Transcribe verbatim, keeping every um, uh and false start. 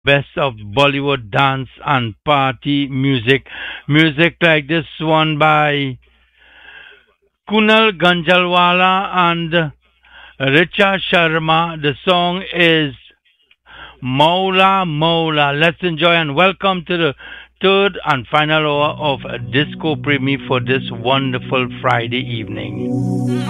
best of Bollywood dance and party music. Music like this one by Kunal Ganjalwala and Richa Sharma. The song is Mola Mola. Let's enjoy and welcome to the third and final hour of Disco Premi for this wonderful Friday evening.